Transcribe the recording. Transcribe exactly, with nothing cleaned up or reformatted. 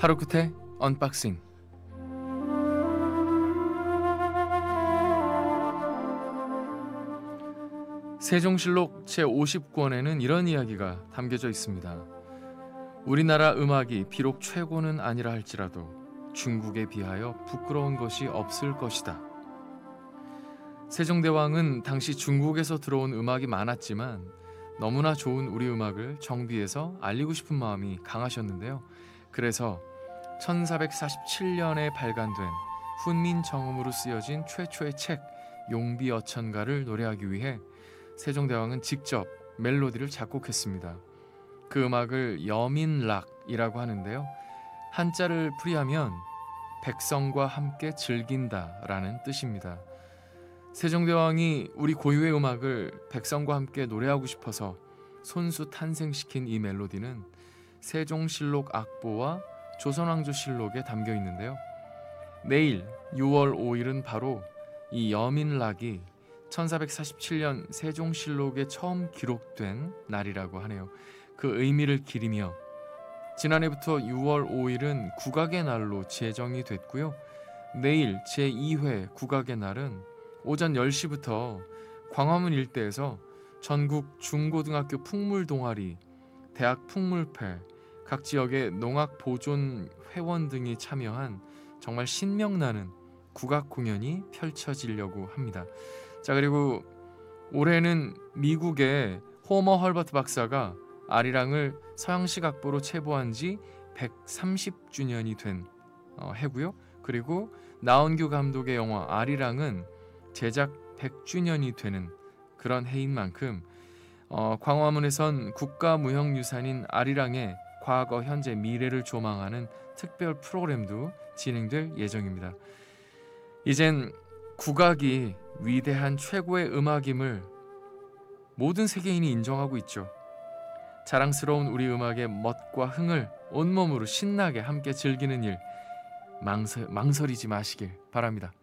하루 끝에 언박싱. 세종실록 제오십 권에는 이런 이야기가 담겨져 있습니다. 우리나라 음악이 비록 최고는 아니라 할지라도 중국에 비하여 부끄러운 것이 없을 것이다. 세종대왕은 당시 중국에서 들어온 음악이 많았지만 너무나 좋은 우리 음악을 정비해서 알리고 싶은 마음이 강하셨는데요. 그래서 천사백사십칠 년에 발간된 훈민정음으로 쓰여진 최초의 책 용비어천가를 노래하기 위해 세종대왕은 직접 멜로디를 작곡했습니다. 그 음악을 여민락이라고 하는데요. 한자를 풀이하면 백성과 함께 즐긴다라는 뜻입니다. 세종대왕이 우리 고유의 음악을 백성과 함께 노래하고 싶어서 손수 탄생시킨 이 멜로디는 세종실록 악보와 조선왕조실록에 담겨 있는데요. 내일 유월 오일은 바로 이 여민락이 천사백사십칠 년 세종실록에 처음 기록된 날이라고 하네요. 그 의미를 기리며 지난해부터 유월 오일은 국악의 날로 제정이 됐고요. 내일 제이 회 국악의 날은 오전 열 시부터 광화문 일대에서 전국 중고등학교 풍물 동아리, 대학 풍물패, 각 지역의 농악 보존 회원 등이 참여한 정말 신명나는 국악 공연이 펼쳐지려고 합니다. 자, 그리고 올해는 미국의 호머 헐버트 박사가 아리랑을 서양식 악보로 채보한 지 백삼십 주년이 된 어, 해고요. 그리고 나온규 감독의 영화 아리랑은 제작 백 주년이 되는 그런 해인 만큼 어, 광화문에선 국가무형유산인 아리랑의 과거, 현재, 미래를 조망하는 특별 프로그램도 진행될 예정입니다. 이젠 국악이 위대한 최고의 음악임을 모든 세계인이 인정하고 있죠. 자랑스러운 우리 음악의 멋과 흥을 온몸으로 신나게 함께 즐기는 일 망설, 망설이지 마시길 바랍니다.